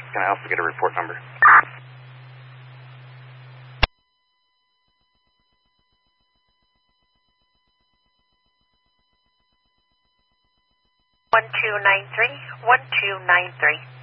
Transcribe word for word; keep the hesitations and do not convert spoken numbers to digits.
Can I also get a report number? one two nine three, one two nine three.